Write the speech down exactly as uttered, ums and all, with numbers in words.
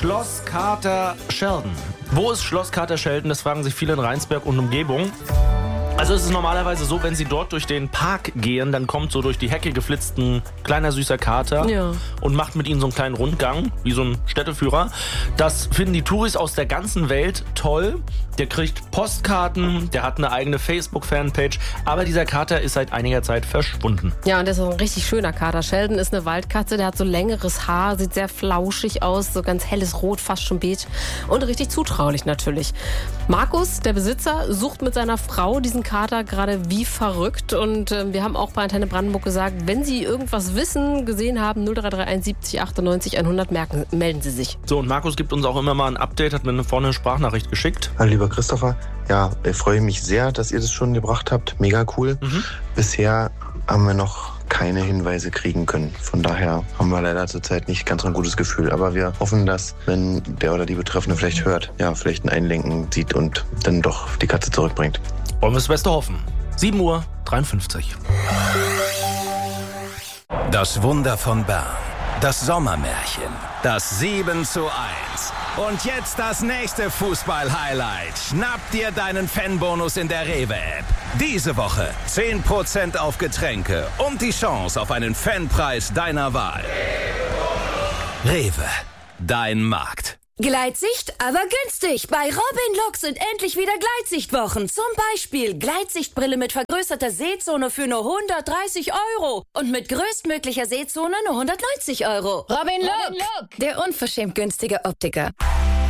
Schloss Kater Sheldon. Wo ist Schloss Kater Sheldon? Das fragen sich viele in Rheinsberg und Umgebung. Also es ist normalerweise so, wenn sie dort durch den Park gehen, dann kommt so durch die Hecke geflitzt ein kleiner süßer Kater Ja. und macht mit ihnen so einen kleinen Rundgang, wie so ein Städteführer. Das finden die Touris aus der ganzen Welt toll. Der kriegt Postkarten, der hat eine eigene Facebook-Fanpage, aber dieser Kater ist seit einiger Zeit verschwunden. Ja, und der ist auch ein richtig schöner Kater. Sheldon ist eine Waldkatze, der hat so längeres Haar, sieht sehr flauschig aus, so ganz helles Rot, fast schon beige und richtig zutraulich natürlich. Markus, der Besitzer, sucht mit seiner Frau diesen Kater gerade wie verrückt und äh, wir haben auch bei Antenne Brandenburg gesagt, wenn Sie irgendwas wissen, gesehen haben, null drei drei eins siebzig achtundneunzig hundert, merken, melden Sie sich. So, und Markus gibt uns auch immer mal ein Update, hat mir vorne eine Sprachnachricht geschickt. Hallo lieber Christopher, ja, ich freue mich sehr, dass ihr das schon gebracht habt. Mega cool. Mhm. Bisher haben wir noch keine Hinweise kriegen können. Von daher haben wir leider zurzeit nicht ganz so ein gutes Gefühl. Aber wir hoffen, dass, wenn der oder die Betreffende vielleicht hört, ja, vielleicht ein Einlenken sieht und dann doch die Katze zurückbringt. Wollen wir das Beste hoffen. sieben Uhr dreiundfünfzig. Das Wunder von Bern. Das Sommermärchen. Das sieben zu eins. Und jetzt das nächste Fußball-Highlight. Schnapp dir deinen Fanbonus in der Rewe-App. Diese Woche zehn Prozent auf Getränke und die Chance auf einen Fanpreis deiner Wahl. Rewe, dein Markt. Gleitsicht, aber günstig. Bei Robin Look sind endlich wieder Gleitsichtwochen. Zum Beispiel Gleitsichtbrille mit vergrößerter Sehzone für nur hundertdreißig Euro. Und mit größtmöglicher Sehzone nur hundertneunzig Euro. Robin Look, der unverschämt günstige Optiker.